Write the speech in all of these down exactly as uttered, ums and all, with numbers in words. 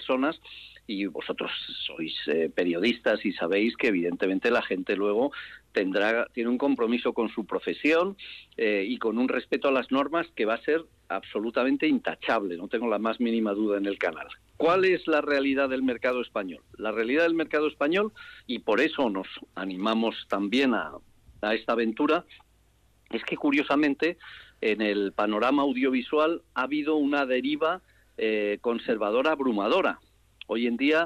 personas, y vosotros sois eh, periodistas y sabéis que evidentemente la gente luego tendrá tiene un compromiso con su profesión eh, y con un respeto a las normas que va a ser absolutamente intachable, no tengo la más mínima duda en el canal. ¿Cuál es la realidad del mercado español? La realidad del mercado español, y por eso nos animamos también a, a esta aventura, es que curiosamente en el panorama audiovisual ha habido una deriva eh, conservadora abrumadora. Hoy en día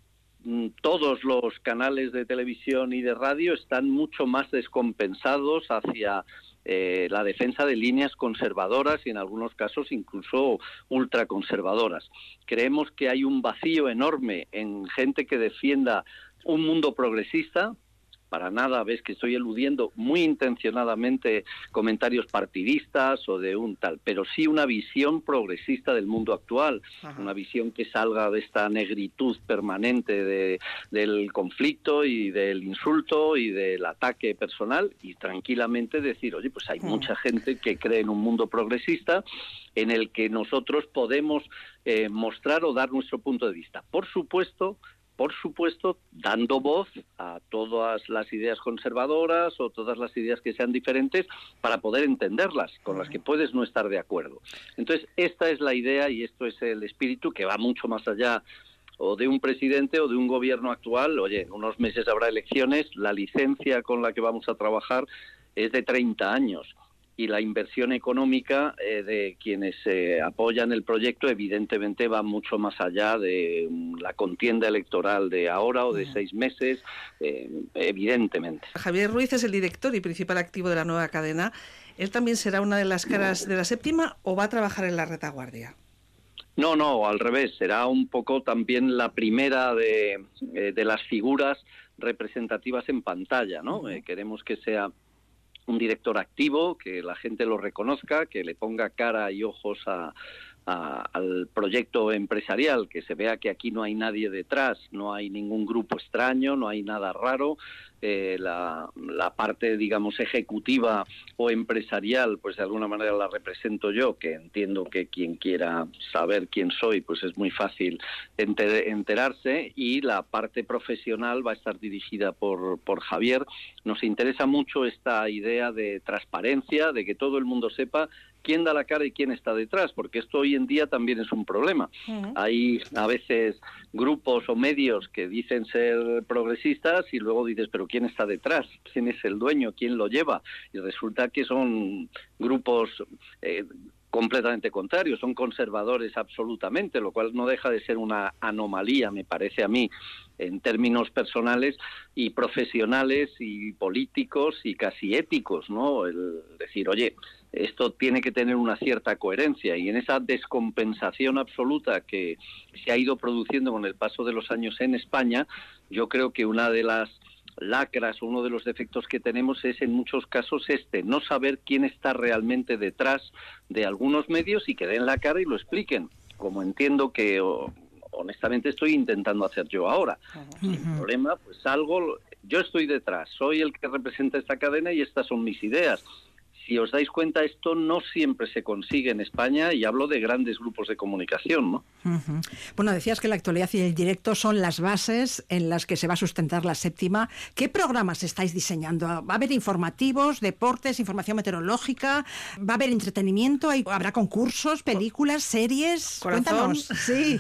todos los canales de televisión y de radio están mucho más descompensados hacia eh, la defensa de líneas conservadoras y en algunos casos incluso ultraconservadoras. Creemos que hay un vacío enorme en gente que defienda un mundo progresista. Para nada, ves que estoy eludiendo muy intencionadamente comentarios partidistas o de un tal, pero sí una visión progresista del mundo actual, Ajá. una visión que salga de esta negritud permanente de, del conflicto y del insulto y del ataque personal, y tranquilamente decir, oye, pues hay Ajá. mucha gente que cree en un mundo progresista en el que nosotros podemos eh, mostrar o dar nuestro punto de vista. Por supuesto, Por supuesto, dando voz a todas las ideas conservadoras o todas las ideas que sean diferentes para poder entenderlas, con las que puedes no estar de acuerdo. Entonces, esta es la idea y esto es el espíritu que va mucho más allá o de un presidente o de un gobierno actual. Oye, en unos meses habrá elecciones, la licencia con la que vamos a trabajar es de treinta años. Y la inversión económica eh, de quienes eh, apoyan el proyecto evidentemente va mucho más allá de um, la contienda electoral de ahora o de uh-huh. seis meses, eh, evidentemente. Javier Ruiz es el director y principal activo de la nueva cadena. ¿Él también será una de las caras de la séptima o va a trabajar en la retaguardia? No, no, al revés, será un poco también la primera de, eh, de las figuras representativas en pantalla, ¿no? Uh-huh. Eh, queremos que sea un director activo, que la gente lo reconozca, que le ponga cara y ojos a, a, al proyecto empresarial, que se vea que aquí no hay nadie detrás, no hay ningún grupo extraño, no hay nada raro. Eh, la, la parte, digamos, ejecutiva o empresarial, pues de alguna manera la represento yo, que entiendo que quien quiera saber quién soy, pues es muy fácil enter, enterarse, y la parte profesional va a estar dirigida por, por Javier. Nos interesa mucho esta idea de transparencia, de que todo el mundo sepa quién da la cara y quién está detrás, porque esto hoy en día también es un problema. Uh-huh. Hay a veces grupos o medios que dicen ser progresistas y luego dices, pero ¿quién está detrás? ¿Quién es el dueño? ¿Quién lo lleva? Y resulta que son grupos eh, completamente contrarios, son conservadores absolutamente, lo cual no deja de ser una anomalía, me parece a mí, en términos personales y profesionales y políticos y casi éticos, ¿no? El decir, oye, esto tiene que tener una cierta coherencia, y en esa descompensación absoluta que se ha ido produciendo con el paso de los años en España, yo creo que una de las lacras, uno de los defectos que tenemos es en muchos casos este, no saber quién está realmente detrás de algunos medios y que den la cara y lo expliquen, como entiendo que o, honestamente estoy intentando hacer yo ahora. Uh-huh. Sin problema, pues salgo, yo estoy detrás, soy el que representa esta cadena y estas son mis ideas. Si os dais cuenta, esto no siempre se consigue en España, y hablo de grandes grupos de comunicación, ¿no? Uh-huh. Bueno, decías que la actualidad y el directo son las bases en las que se va a sustentar la séptima. ¿Qué programas estáis diseñando? ¿Va a haber informativos, deportes, información meteorológica? ¿Va a haber entretenimiento? ¿Habrá concursos, películas, series? Corazón. Cuéntanos. Sí.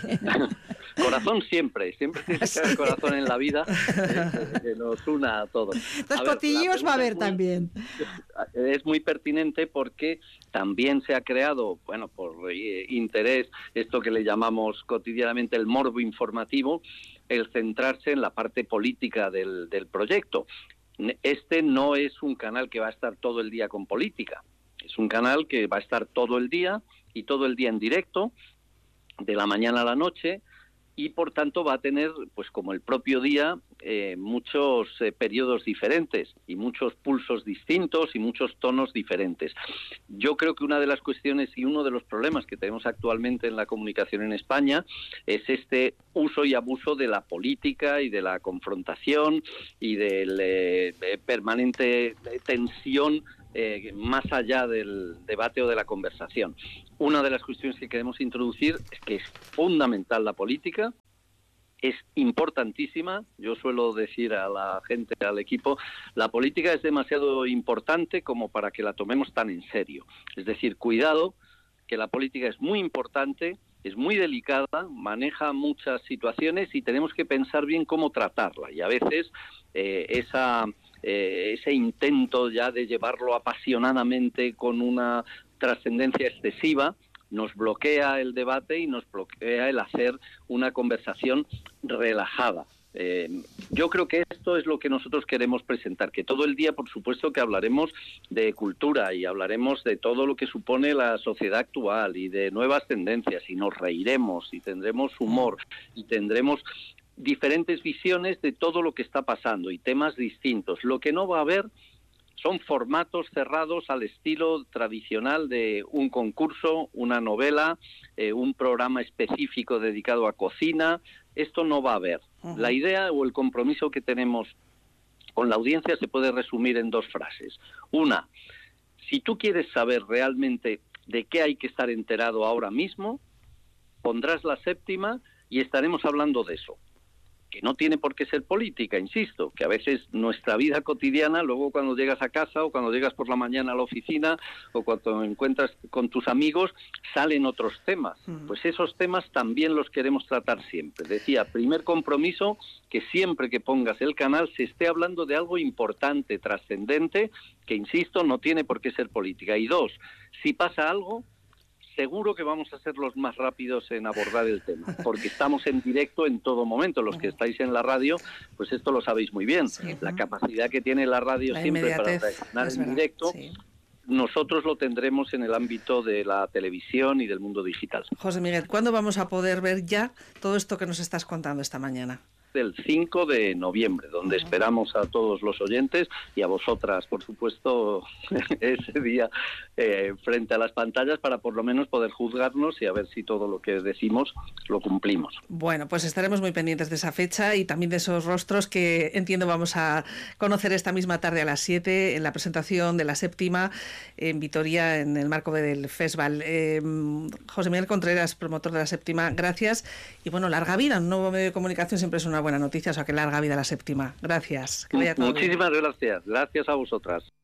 Corazón siempre, siempre tiene que haber corazón en la vida, que, que nos una a todos. Los a ver, cotillos va a haber muy, también. Es muy pertinente porque también se ha creado, bueno, por eh, interés, esto que le llamamos cotidianamente el morbo informativo, el centrarse en la parte política del, del proyecto. Este no es un canal que va a estar todo el día con política, es un canal que va a estar todo el día y todo el día en directo, de la mañana a la noche, y por tanto va a tener, pues como el propio día, eh, muchos eh, periodos diferentes y muchos pulsos distintos y muchos tonos diferentes. Yo creo que una de las cuestiones y uno de los problemas que tenemos actualmente en la comunicación en España es este uso y abuso de la política y de la confrontación y de la eh, permanente tensión eh, más allá del debate o de la conversación. Una de las cuestiones que queremos introducir es que es fundamental la política, es importantísima. Yo suelo decir a la gente, al equipo, la política es demasiado importante como para que la tomemos tan en serio. Es decir, cuidado, que la política es muy importante, es muy delicada, maneja muchas situaciones y tenemos que pensar bien cómo tratarla. Y a veces eh, esa, eh, ese intento ya de llevarlo apasionadamente con una trascendencia excesiva nos bloquea el debate y nos bloquea el hacer una conversación relajada. Eh, yo creo que esto es lo que nosotros queremos presentar, que todo el día, por supuesto, que hablaremos de cultura y hablaremos de todo lo que supone la sociedad actual y de nuevas tendencias, y nos reiremos y tendremos humor y tendremos diferentes visiones de todo lo que está pasando y temas distintos. Lo que no va a haber son formatos cerrados al estilo tradicional de un concurso, una novela, eh, un programa específico dedicado a cocina. Esto no va a haber. Uh-huh. La idea o el compromiso que tenemos con la audiencia se puede resumir en dos frases. Una, si tú quieres saber realmente de qué hay que estar enterado ahora mismo, pondrás la séptima y estaremos hablando de eso. Que no tiene por qué ser política, insisto, que a veces nuestra vida cotidiana, luego cuando llegas a casa o cuando llegas por la mañana a la oficina o cuando encuentras con tus amigos, salen otros temas. Mm. Pues esos temas también los queremos tratar siempre. Decía, primer compromiso, que siempre que pongas el canal se esté hablando de algo importante, trascendente, que insisto, no tiene por qué ser política. Y dos, si pasa algo, seguro que vamos a ser los más rápidos en abordar el tema, porque estamos en directo en todo momento. Los que estáis en la radio, pues esto lo sabéis muy bien. Sí, la capacidad que tiene la radio la siempre para reaccionar en verdad, directo, sí. Nosotros lo tendremos en el ámbito de la televisión y del mundo digital. José Miguel, ¿cuándo vamos a poder ver ya todo esto que nos estás contando esta mañana? Del cinco de noviembre, donde uh-huh. esperamos a todos los oyentes y a vosotras, por supuesto, ese día eh, frente a las pantallas para por lo menos poder juzgarnos y a ver si todo lo que decimos lo cumplimos. Bueno, pues estaremos muy pendientes de esa fecha y también de esos rostros que entiendo vamos a conocer esta misma tarde a las siete en la presentación de la séptima en Vitoria en el marco del festival. Eh, José Miguel Contreras, promotor de la séptima, gracias y bueno, larga vida, un nuevo medio de comunicación siempre es una buena noticia, o sea que larga vida la séptima. Gracias. Que vaya todo Muchísimas bien. gracias. Gracias a vosotras.